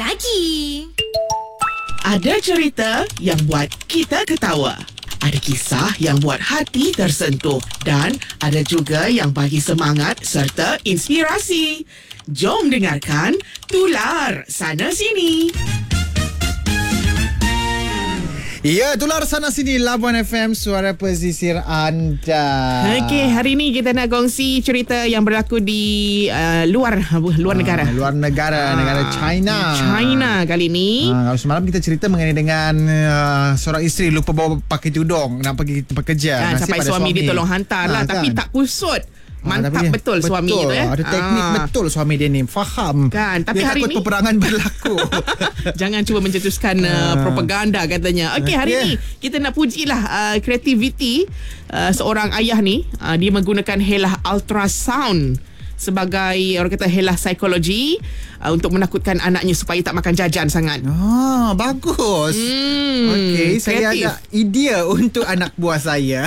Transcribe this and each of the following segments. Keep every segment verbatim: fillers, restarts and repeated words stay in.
lagi. Ada cerita yang buat kita ketawa. Ada kisah yang buat hati tersentuh. Dan ada juga yang bagi semangat serta inspirasi. Jom dengarkan Tular Sana Sini. Ya, Tular Sana Sini, Labuan F M, suara pesisir anda. Okey, hari ini kita nak kongsi cerita yang berlaku di uh, luar luar negara. Ah, luar negara, ah, negara China. China kali ni. Ah, kalau semalam kita cerita mengenai dengan uh, seorang isteri lupa bawa pakai tudung nak pergi tempat kerja. Kan, sampai suami, suami dia tolong hantar lah, ah, tapi kan? Tak kusut. Mantap ah, betul, betul suami tu eh. Ada teknik ah. betul suami dia ni. Faham. Kan, tapi dia hari takut ni peperangan berlaku. Jangan cuba mencetuskan uh, propaganda katanya. Okey, hari yeah. ni kita nak pujilah uh, kreativiti uh, seorang ayah ni. Uh, dia menggunakan helah ultrasound sebagai orang kata helah psikologi uh, untuk menakutkan anaknya supaya tak makan jajan sangat. Ah, bagus. Hmm, Okey, saya ada idea untuk anak buah saya.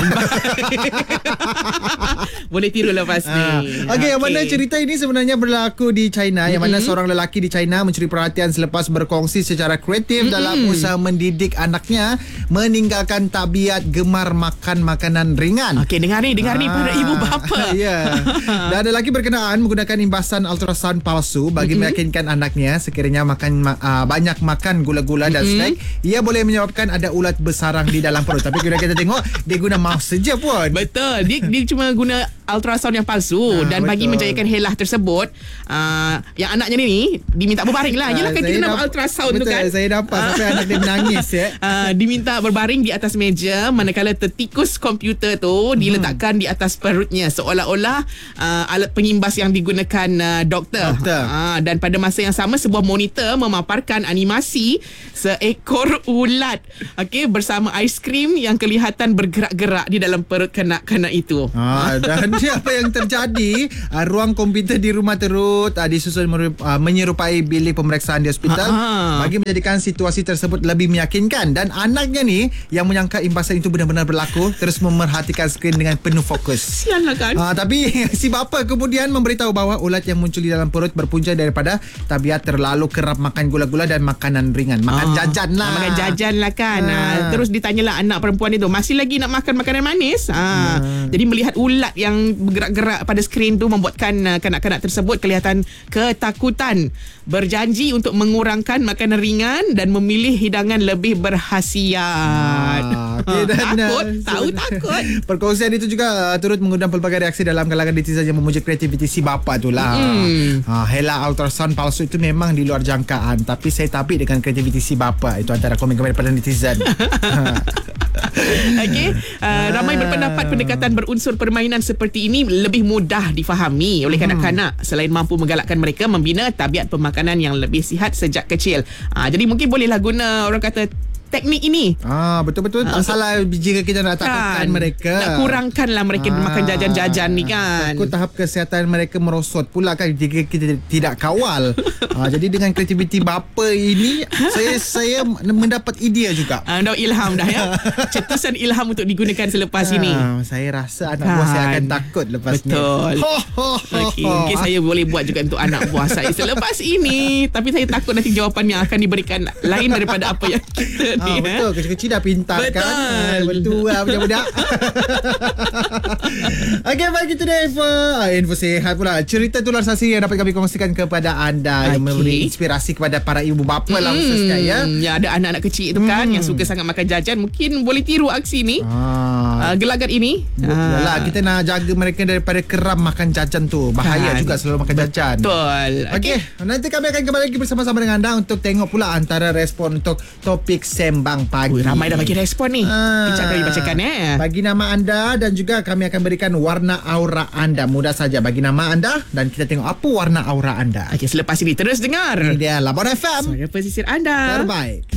Boleh tiru lepas ni. Ah. Okey, okay. Yang mana cerita ini sebenarnya berlaku di China, mm-hmm. yang mana seorang lelaki di China mencuri perhatian selepas berkongsi secara kreatif mm-hmm. dalam usaha mendidik anaknya meninggalkan tabiat gemar makan makanan ringan. Okey, dengar ni, dengar ah. ni para ibu bapa. Ya. Dan ada lelaki berkenaan menggunakan imbasan ultrasound palsu bagi mm-hmm. meyakinkan anaknya sekiranya makan uh, banyak makan gula-gula dan mm-hmm. snack, ia boleh menyebabkan ada ulat bersarang di dalam perut. Tapi bila kita tengok, dia guna mouse saja pun. Betul. Dia, dia cuma guna ultrasound yang palsu ha, dan betul. Bagi menjayakan helah tersebut, uh, yang anaknya ni diminta berbaring lah. Yelah, kan kita nak ultrasound betul, tu kan. Saya dapat sampai anak dia menangis ya. Uh, diminta berbaring di atas meja manakala tertikus komputer tu hmm. diletakkan di atas perutnya seolah-olah uh, alat pengimbas yang digunakan uh, doktor. doktor. Uh, dan pada masa yang sama sebuah monitor memaparkan animasi seekor ulat okey bersama aiskrim yang kelihatan bergerak-gerak di dalam perut kanak-kanak itu. Ah, dan apa yang terjadi, uh, ruang komputer di rumah terut uh, disusun merup, uh, menyerupai bilik pemeriksaan di hospital Ha-ha. bagi menjadikan situasi tersebut lebih meyakinkan. Dan anaknya ni yang menyangka imbasan itu benar-benar berlaku terus memerhatikan skrin dengan penuh fokus. Sianlah kan. Uh, tapi si bapa kemudian memberitahu bahawa ulat yang muncul di dalam perut berpunca daripada tabiat terlalu kerap makan gula-gula dan makanan ringan. Makan ah, jajan lah. Makan jajan lah kan. Ah. Terus ditanyalah anak perempuan itu, masih lagi nak makan makanan manis? Ah. Hmm. Jadi melihat ulat yang bergerak-gerak pada skrin tu membuatkan uh, kanak-kanak tersebut kelihatan ketakutan. Berjanji untuk mengurangkan makanan ringan dan memilih hidangan lebih berkhasiat. Ah, okay, dan, takut, uh, tahu takut. Perkongsian itu juga uh, turut mengundang pelbagai reaksi dalam kalangan netizen yang memuji kreativiti si bapa tu lah. Mm. Uh, helah ultrasound palsu itu memang di luar jangkaan, tapi saya tabik dengan kreativiti si bapa. Itu antara komen-komen daripada netizen. Okey, uh, ramai berpendapat pendekatan berunsur permainan seperti ini lebih mudah difahami oleh kanak-kanak hmm. selain mampu menggalakkan mereka membina tabiat pemakanan yang lebih sihat sejak kecil. Uh, jadi mungkin bolehlah guna orang kata teknik ini. Ah, betul-betul tak uh, salah jika kita nak takutkan kan, mereka. Nak kurangkanlah mereka ah, makan jajan-jajan ni kan. Takut tahap kesihatan mereka merosot pula kan jika kita tidak kawal. ah, jadi dengan kreativiti bapa ini saya saya mendapat idea juga. Ah, dah ilham dah ya. Cetusan ilham untuk digunakan selepas ah, ini. Saya rasa anak kan. buah saya akan takut lepas betul. ni. Betul. Okay, mungkin saya boleh buat juga untuk anak buah saya selepas ini. Tapi saya takut nanti jawapan yang akan diberikan lain daripada apa yang kita Ah, betul, kecil-kecil dah pintar betul. kan. Ah, betul lah budak-budak. Okey, baik itu dia info. Ah, info sihat pula. Cerita Tular Sana Sini yang dapat kami kongsikan kepada anda okay. yang memberi inspirasi kepada para ibu bapa hmm. lah khususnya ya. Ya, ada anak-anak kecil itu kan hmm. yang suka sangat makan jajan, mungkin boleh tiru aksi ni. Ah. Uh, gelagat ini. Yalah, ah. kita nak jaga mereka daripada keram makan jajan tu. Bahaya kan. juga selalu makan jajan. Betul. Okey, okay. nanti kami akan kembali lagi bersama-sama dengan anda untuk tengok pula antara respon untuk topik Sembang Pagi. Ui, ramai dah bagi respon ni. Ah, Kejap kami bacakan eh. Bagi nama anda dan juga kami akan berikan warna aura anda. Mudah saja bagi nama anda dan kita tengok apa warna aura anda. Okey, selepas ini terus dengar. Ini dia Labuan F M. Suara pesisir anda. Terbaik.